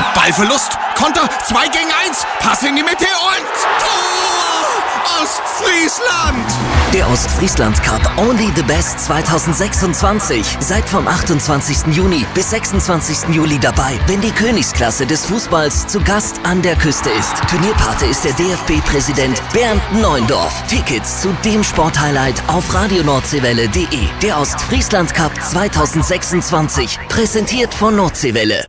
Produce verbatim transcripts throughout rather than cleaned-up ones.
Ballverlust, Konter, zwei gegen eins, Pass in die Mitte und Tor! Ostfriesland! Der Ostfriesland Cup Only the Best zwanzig sechsundzwanzig. Seid vom achtundzwanzigsten Juni bis sechsundzwanzigsten Juli dabei, wenn die Königsklasse des Fußballs zu Gast an der Küste ist. Turnierpate ist der D F B-Präsident Bernd Neuendorf. Tickets zu dem Sporthighlight auf radio nordseewelle punkt de. Der Ostfriesland Cup zwanzig sechsundzwanzig. Präsentiert von Nordseewelle.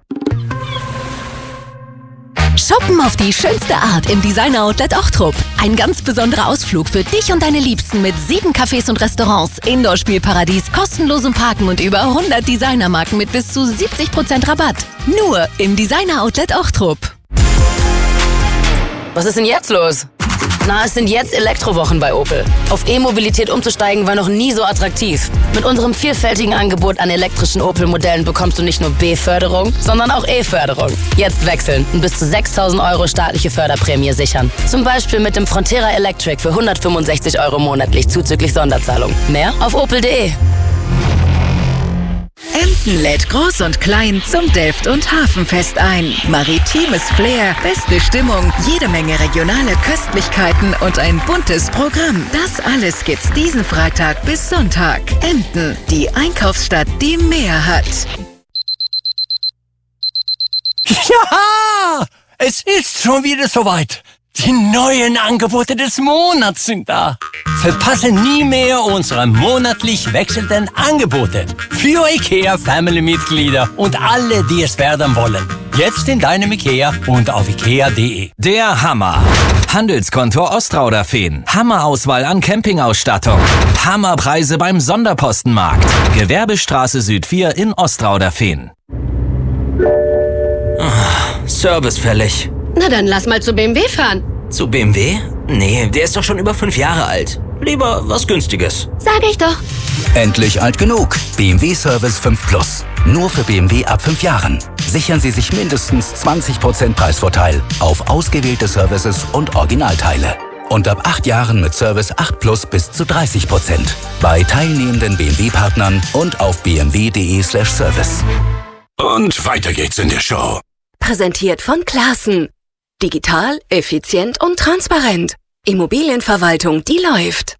Shoppen auf die schönste Art im Designer-Outlet Ochtrup. Ein ganz besonderer Ausflug für dich und deine Liebsten mit sieben Cafés und Restaurants, Indoor-Spielparadies, kostenlosem Parken und über hundert Designermarken mit bis zu siebzig Prozent Rabatt. Nur im Designer-Outlet Ochtrup. Was ist denn jetzt los? Na, es sind jetzt Elektrowochen bei Opel. Auf E-Mobilität umzusteigen war noch nie so attraktiv. Mit unserem vielfältigen Angebot an elektrischen Opel-Modellen bekommst du nicht nur B-Förderung, sondern auch E-Förderung. Jetzt wechseln und bis zu sechstausend Euro staatliche Förderprämie sichern. Zum Beispiel mit dem Frontera Electric für hundertfünfundsechzig Euro monatlich zuzüglich Sonderzahlung. Mehr auf opel punkt de. Emden lädt Groß und Klein zum Delft- und Hafenfest ein. Maritimes Flair, beste Stimmung, jede Menge regionale Köstlichkeiten und ein buntes Programm. Das alles gibt's diesen Freitag bis Sonntag. Emden, die Einkaufsstadt, die mehr hat. Ja, es ist schon wieder soweit. Die neuen Angebote des Monats sind da. Verpasse nie mehr unsere monatlich wechselnden Angebote für IKEA-Family-Mitglieder und alle, die es werden wollen. Jetzt in deinem IKEA und auf ikea punkt de. Der Hammer. Handelskonto Ostrauderfehn. Hammerauswahl an Campingausstattung. Hammerpreise beim Sonderpostenmarkt. Gewerbestraße Süd vier in Ostrauderfehn. Oh, Service fällig. Na dann lass mal zu B M W fahren. Zu B M W? Nee, der ist doch schon über fünf Jahre alt. Lieber was Günstiges. Sag ich doch. Endlich alt genug. B M W Service fünf Plus. Nur für B M W ab fünf Jahren. Sichern Sie sich mindestens zwanzig Prozent Preisvorteil auf ausgewählte Services und Originalteile. Und ab acht Jahren mit Service acht Plus bis zu dreißig Prozent. Bei teilnehmenden B M W-Partnern und auf b m w punkt de slash service. Und weiter geht's in der Show. Präsentiert von Classen. Digital, effizient und transparent. Immobilienverwaltung, die läuft.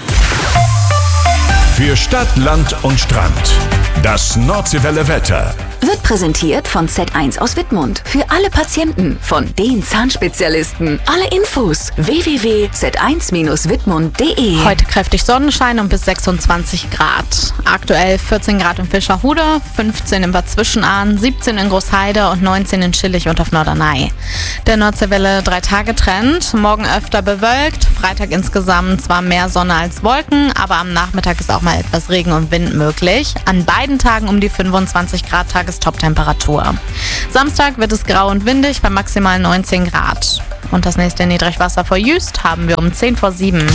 Für Stadt, Land und Strand. Das Nordseewelle Wetter. Wird präsentiert von Z eins aus Wittmund. Für alle Patienten, von den Zahnspezialisten. Alle Infos w w w punkt z eins bindestrich wittmund punkt de. Heute kräftig Sonnenschein und bis sechsundzwanzig Grad. Aktuell vierzehn Grad in Fischerhude, fünfzehn in Bad Zwischenahn, siebzehn in Großheide und neunzehn in Schillig und auf Norderney. Der Nordseewelle drei-Tage-Trend. Morgen öfter bewölkt, Freitag insgesamt zwar mehr Sonne als Wolken, aber am Nachmittag ist auch mal etwas Regen und Wind möglich. An beiden Tagen um die fünfundzwanzig Grad Tagestop-Temperatur. Samstag wird es grau und windig bei maximal neunzehn Grad. Und das nächste Niedrigwasser vor Jüst haben wir um zehn vor sieben.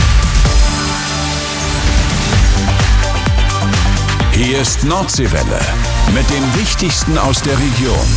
Hier ist Nordseewelle mit dem Wichtigsten aus der Region.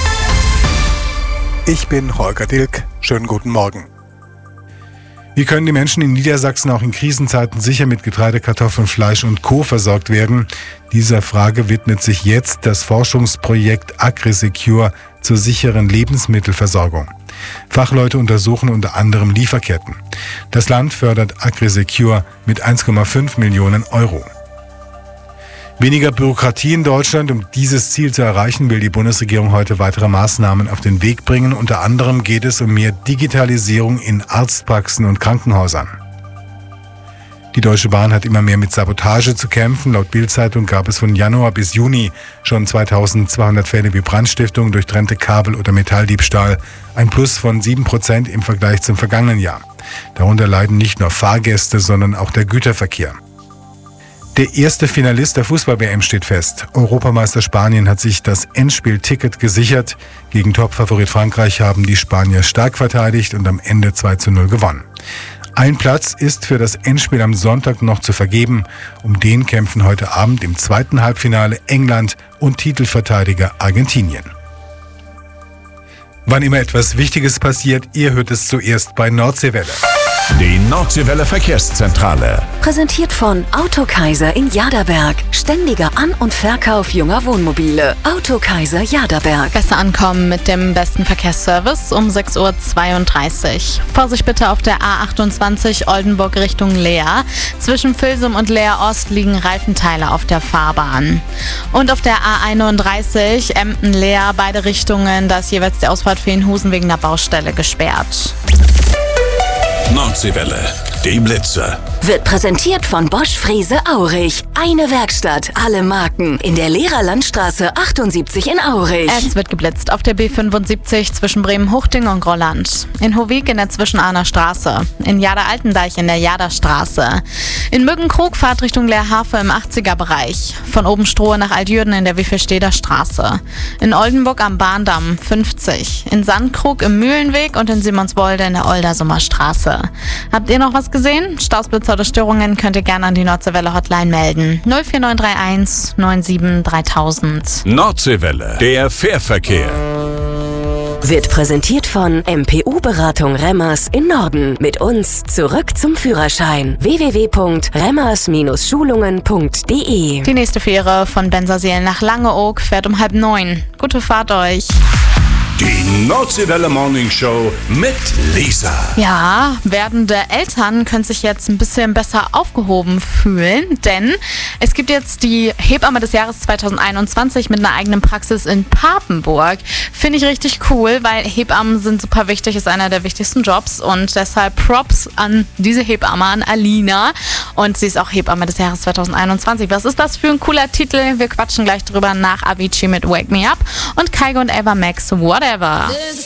Ich bin Holger Dilk. Schönen guten Morgen. Wie können die Menschen in Niedersachsen auch in Krisenzeiten sicher mit Getreide, Kartoffeln, Fleisch und Co. versorgt werden? Dieser Frage widmet sich jetzt das Forschungsprojekt AgriSecure zur sicheren Lebensmittelversorgung. Fachleute untersuchen unter anderem Lieferketten. Das Land fördert AgriSecure mit eins Komma fünf Millionen Euro. Weniger Bürokratie in Deutschland. Um dieses Ziel zu erreichen, will die Bundesregierung heute weitere Maßnahmen auf den Weg bringen. Unter anderem geht es um mehr Digitalisierung in Arztpraxen und Krankenhäusern. Die Deutsche Bahn hat immer mehr mit Sabotage zu kämpfen. Laut Bild-Zeitung gab es von Januar bis Juni schon zweitausendzweihundert Fälle wie Brandstiftung, durchtrennte Kabel oder Metalldiebstahl. Ein Plus von sieben Prozent im Vergleich zum vergangenen Jahr. Darunter leiden nicht nur Fahrgäste, sondern auch der Güterverkehr. Der erste Finalist der Fußball-W M steht fest. Europameister Spanien hat sich das Endspielticket gesichert. Gegen Topfavorit Frankreich haben die Spanier stark verteidigt und am Ende zwei zu null gewonnen. Ein Platz ist für das Endspiel am Sonntag noch zu vergeben. Um den kämpfen heute Abend im zweiten Halbfinale England und Titelverteidiger Argentinien. Wann immer etwas Wichtiges passiert, ihr hört es zuerst bei Nordseewelle. Die Nordseewelle Verkehrszentrale. Präsentiert von Autokaiser in Jaderberg. Ständiger An- und Verkauf junger Wohnmobile. Autokaiser Jaderberg. Besser ankommen mit dem besten Verkehrsservice um sechs Uhr zweiunddreißig. Vorsicht bitte auf der A achtundzwanzig Oldenburg Richtung Leer. Zwischen Vilsum und Leer Ost liegen Reifenteile auf der Fahrbahn. Und auf der A einunddreißig Emden-Leer, beide Richtungen, da ist jeweils die Ausfahrt Feenhusen wegen der Baustelle gesperrt. Nordseewelle, die Blitze. Wird präsentiert von Bosch Frese Aurich. Eine Werkstatt, alle Marken. In der Lehrerlandstraße achtundsiebzig in Aurich. Es wird geblitzt auf der B fünfundsiebzig zwischen Bremen-Huchting und Grolland. In Hovig in der Zwischenahner Straße. In Jader-Altendeich in der Jaderstraße. In Müggenkrug Fahrtrichtung Leerhafe im achtziger-Bereich. Von Obenstrohe nach Altjürden in der Wiffelsteder Straße. In Oldenburg am Bahndamm fünfzig. In Sandkrug im Mühlenweg und in Simonswolde in der Oldersummer Straße. Habt ihr noch was gesehen? Stausblitzer oder Störungen könnt ihr gerne an die Nordseewelle Hotline melden. null vier neun drei eins neun sieben dreitausend. Nordseewelle, der Fährverkehr. Wird präsentiert von M P U-Beratung Remmers in Norden. Mit uns zurück zum Führerschein. w w w punkt remmers Bindestrich schulungen punkt d e. Die nächste Fähre von Bensersiel nach Langeoog fährt um halb neun. Gute Fahrt euch. Die Nordseewelle Morning Show mit Lisa. Ja, werdende Eltern können sich jetzt ein bisschen besser aufgehoben fühlen, denn es gibt jetzt die Hebamme des Jahres zweitausendeinundzwanzig mit einer eigenen Praxis in Papenburg. Finde ich richtig cool, weil Hebammen sind super wichtig, ist einer der wichtigsten Jobs und deshalb Props an diese Hebamme, an Alina. Und sie ist auch Hebamme des Jahres zweitausendeinundzwanzig. Was ist das für ein cooler Titel? Wir quatschen gleich drüber nach Avicii mit Wake Me Up und Kaigo und Ava Max, Whatever.